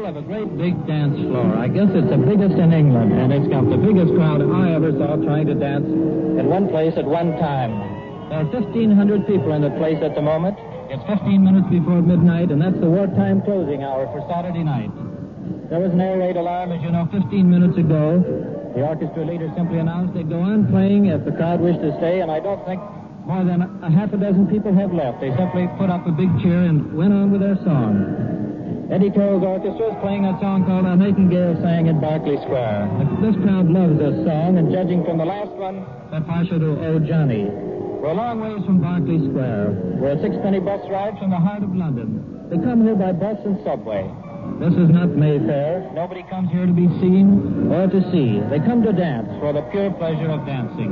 of a great big dance floor. I guess it's the biggest in England, and it's got the biggest crowd I ever saw trying to dance in one place at one time. There are 1,500 people in the place at the moment. It's 15 minutes before midnight, and that's the wartime closing hour for Saturday night. There was an air raid alarm, as you know, 15 minutes ago. The orchestra leader simply announced they'd go on playing if the crowd wished to stay, and I don't think more than a half a dozen people have left. They simply put up a big cheer and went on with their song. Eddie Carroll's orchestra is playing that song called A Nightingale Sang in Berkeley Square. This crowd loves this song, and judging from the last one, that I should do, Oh Johnny. We're a long ways from Berkeley Square. We're a sixpenny bus ride from the heart of London. They come here by bus and subway. This is not Mayfair. Nobody comes here to be seen or to see. They come to dance for the pure pleasure of dancing.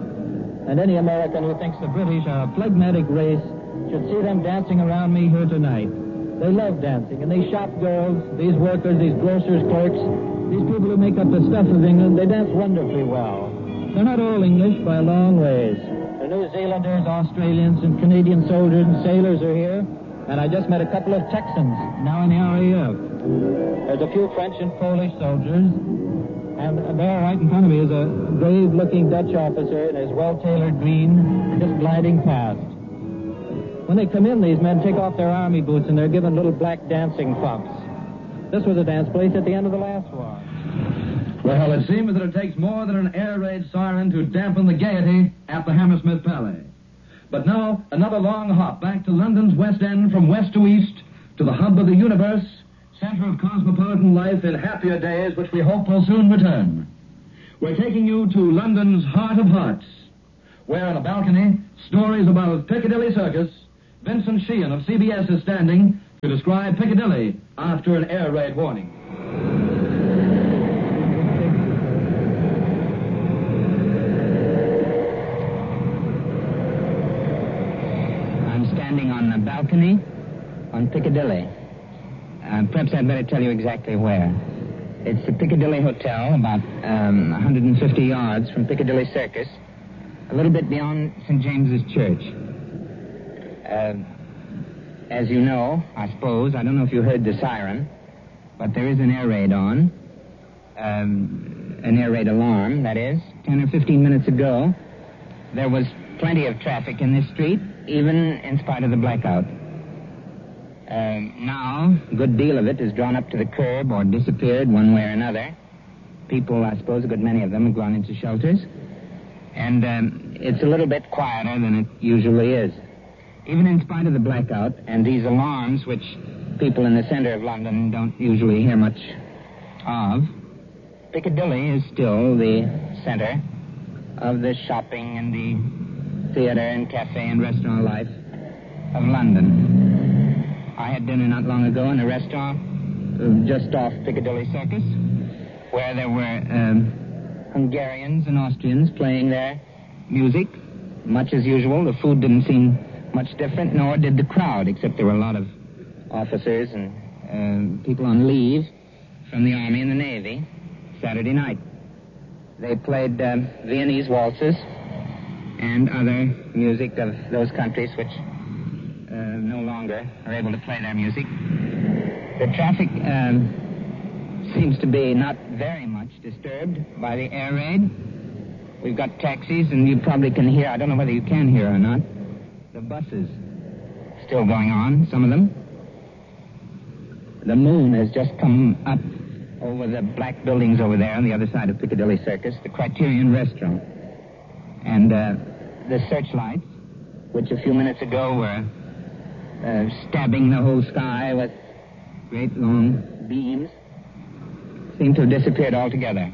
And any American who thinks the British are a phlegmatic race should see them dancing around me here tonight. They love dancing, and these shop girls, these workers, these grocers' clerks, these people who make up the stuff of England, they dance wonderfully well. They're not all English by a long ways. The New Zealanders, Australians, and Canadian soldiers and sailors are here, and I just met a couple of Texans now in the RAF. There's a few French and Polish soldiers, and there right in front of me is a grave-looking Dutch officer in his well-tailored green, just gliding past. When they come in, these men take off their army boots, and they're given little black dancing pumps. This was a dance place at the end of the last war. Well, it seems that it takes more than an air raid siren to dampen the gaiety at the Hammersmith Palais. But now, another long hop back to London's West End from west to east, to the hub of the universe, center of cosmopolitan life in happier days, which we hope will soon return. We're taking you to London's heart of hearts, where on a balcony, stories about Piccadilly Circus, Vincent Sheehan of CBS is standing to describe Piccadilly after an air raid warning. I'm standing on a balcony on Piccadilly. Perhaps I'd better tell you exactly where. It's the Piccadilly Hotel, about 150 yards from Piccadilly Circus, a little bit beyond St. James's Church. As you know, I suppose, I don't know if you heard the siren, but there is an air raid on. An air raid alarm, that is. 10 or 15 minutes ago, there was plenty of traffic in this street, even in spite of the blackout. Now, a good deal of it is drawn up to the curb or disappeared one way or another. People, I suppose, a good many of them have gone into shelters. And it's a little bit quieter than it usually is. Even in spite of the blackout and these alarms, which people in the center of London don't usually hear much of, Piccadilly is still the center of the shopping and the theater and cafe and restaurant life of London. I had dinner not long ago in a restaurant just off Piccadilly Circus, where there were Hungarians and Austrians playing their music, much as usual. The food didn't seem much different, nor did the crowd, except there were a lot of officers and people on leave from the Army and the Navy Saturday night. They played Viennese waltzes and other music of those countries which no longer are able to play their music. The traffic seems to be not very much disturbed by the air raid. We've got taxis, and you probably can hear, I don't know whether you can hear or not, the buses still going on, some of them. The moon has just come up over the black buildings over there on the other side of Piccadilly Circus, the Criterion Restaurant. And the searchlights, which a few minutes ago were stabbing the whole sky with great long beams, seem to have disappeared altogether.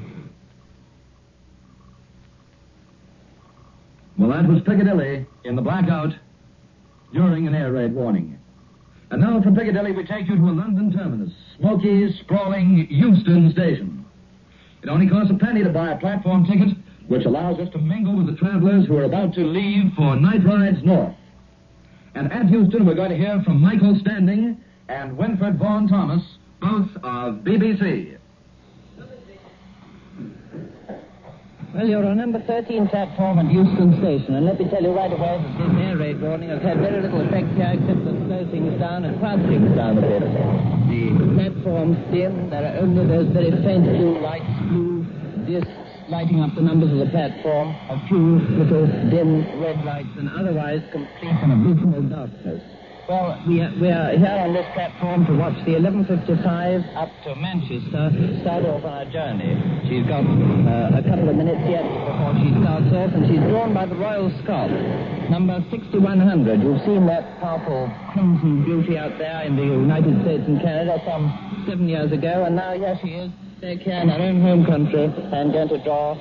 Well, that was Piccadilly in the blackout during an air raid warning. And now from Piccadilly we take you to a London terminus, smoky, sprawling Euston Station. It only costs a penny to buy a platform ticket, which allows us to mingle with the travelers who are about to leave for night rides north. And at Euston we're going to hear from Michael Standing and Winfred Vaughan Thomas, both of BBC. Well, you're on number 13 platform at Euston Station, and let me tell you right away that this air raid warning has had very little effect here except to slow things down and quiet things down a bit. The The platform's dim. There are only those very faint blue lights, blue discs lighting up the numbers of the platform, a few little dim red lights, and otherwise complete and abysmal darkness. Well, we are here on this platform to watch the 11:55 up to Manchester start off on our journey. She's got a couple of minutes yet before she starts off, and she's drawn by the Royal Scots, number 6100. You've seen that powerful crimson beauty out there in the United States and Canada some 7 years ago, and now here she is, back here in our own home country, and going to draw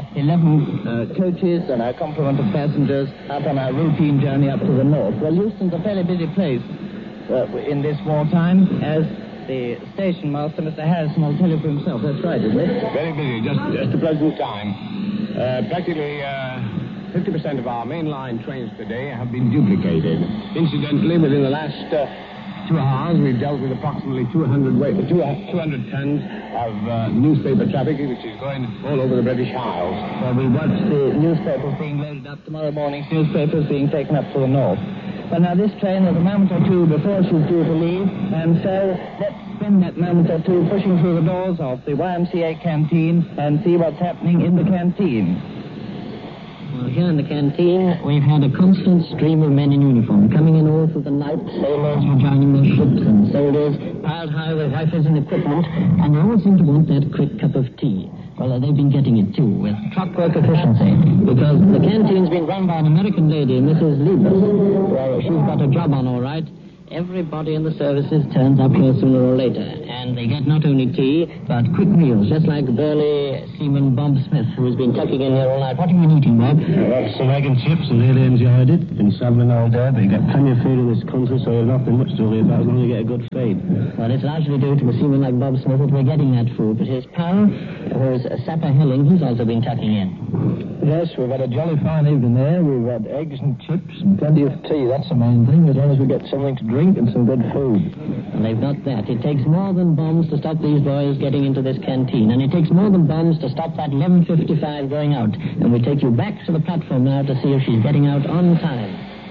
11 coaches and our complement of passengers up on our routine journey up to the north. Well, Euston's a fairly busy place in this wartime, as the station master, Mr. Harrison, will tell you for himself. That's right, isn't it? Very busy, just a pleasant time. Practically 50% of our mainline trains today have been duplicated. Incidentally, within the last 2 hours, we've dealt with approximately 200 tons of newspaper traffic, which is going all over the British Isles. Well, we watch the newspapers being loaded up, tomorrow morning's newspapers being taken up to the north. Well, now this train is a moment or two before she's due to leave, and so let's spend that moment or two pushing through the doors of the YMCA canteen and see what's happening in the canteen. Well, here in the canteen, we've had a constant stream of men in uniform coming in all through the night. Sailors were joining their ships, and soldiers piled high with rifles and equipment, and they all seem to want that quick cup of tea. Well, they've been getting it, too, with clockwork efficiency, because the canteen's been run by an American lady, Mrs. Liebus. Well, she's got a job on, all right. Everybody in the services turns up here sooner or later, and they get not only tea, but quick meals, just like burly seaman Bob Smith, who has been tucking in here all night. What have you been eating, Bob? That's some egg and chips, and really enjoyed it. Been travelling all day, but you get plenty of food in this country, so there's nothing much to worry about as long as you get a good feed. Well, it's largely due to a seaman like Bob Smith that we're getting that food, but his pal, who's Sapper Hilling, he's also been tucking in. Yes, we've had a jolly fine evening there. We've had eggs and chips and plenty of tea. That's the main thing, as long as we get something to drink and some good food. And they've got that. It takes more than bombs to stop these boys getting into this canteen, and it takes more than bombs to stop that 11:55 going out. And we take you back to the platform now to see if she's getting out on time.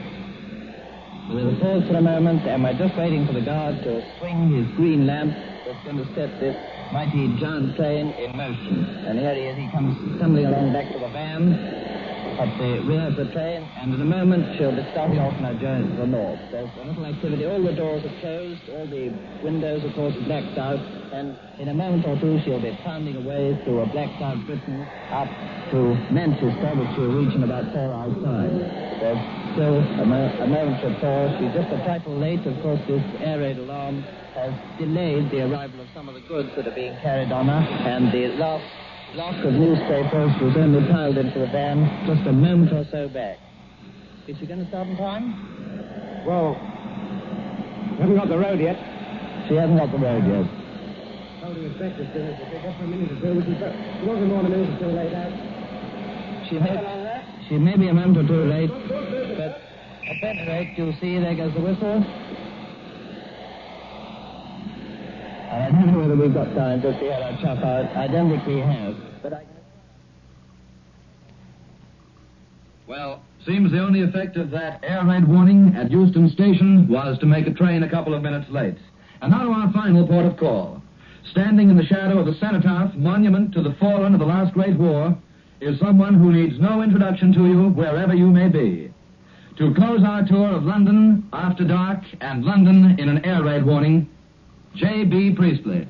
We'll pause for a moment, and we're just waiting for the guard to swing his green lamp that's going to set this mighty giant train in motion. And here he is. He comes stumbling along back to the van at the rear of the train, and in a moment she'll be starting off on her journey to the north. There's a little activity. All the doors are closed, all the windows, of course, are blacked out, and in a moment or two she'll be pounding away through a blacked out Britain up to Manchester, which she'll reach in about 4 hours' time. There's still a moment to pause. She's just a trifle late. Of course, this air raid alarm has delayed the arrival of some of the goods that are being carried on her, and the last block of newspapers was only piled into the van just a moment or so back. Is she going to start in time? Well, we haven't got the road yet. She hasn't got the road yet. How do you expect this business to take up for a minute or two? It wasn't more than a minute or two late out. She may be a month or two late, but at any rate, you'll see there goes the whistle. I don't know whether we've got time to see how that chap out. I don't think we have, but I... Well, seems the only effect of that air raid warning at Euston Station was to make a train a couple of minutes late. And now to our final port of call. Standing in the shadow of the cenotaph monument to the fallen of the last great war is someone who needs no introduction to you wherever you may be. To close our tour of London after dark and London in an air raid warning, J.B. Priestley.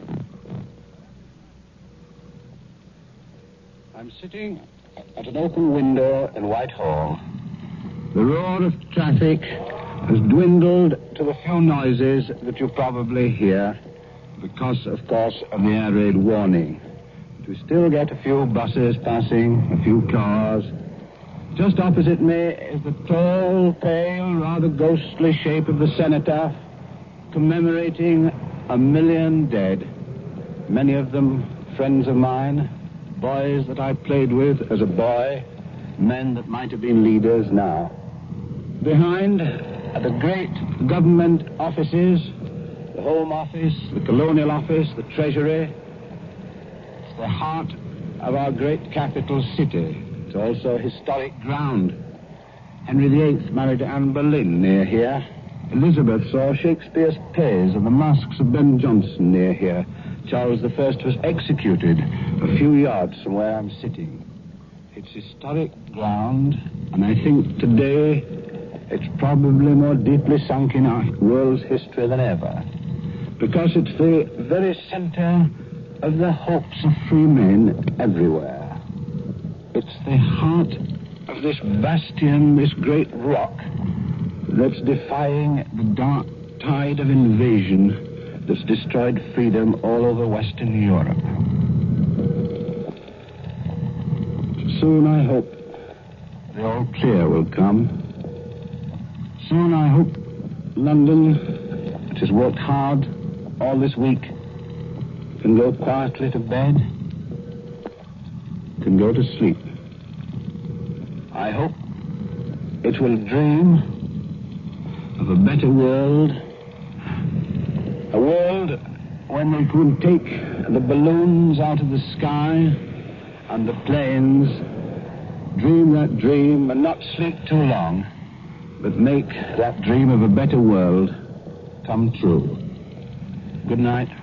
I'm sitting at an open window in Whitehall. The roar of traffic has dwindled to the few noises that you probably hear because, of course, of the air raid warning. We still get a few buses passing, a few cars. Just opposite me is the tall, pale, rather ghostly shape of the cenotaph commemorating 1 million dead, many of them friends of mine, boys that I played with as a boy, men that might have been leaders now. Behind are the great government offices, the Home Office, the Colonial Office, the Treasury. It's the heart of our great capital city. It's also historic ground. Henry VIII married Anne Boleyn near here. Elizabeth saw Shakespeare's plays and the masks of Ben Jonson near here. Charles I was executed a few yards from where I'm sitting. It's historic ground, and I think today it's probably more deeply sunk in our world's history than ever, because it's the very center of the hopes of free men everywhere. It's the heart of this bastion, this great rock, that's defying the dark tide of invasion that's destroyed freedom all over Western Europe. Soon, I hope, the all clear will come. Soon, I hope, London, which has worked hard all this week, can go quietly to bed, can go to sleep. I hope it will dream of a better world, a world when they could take the balloons out of the sky and the planes, dream that dream and not sleep too long, but make that dream of a better world come true. Good night.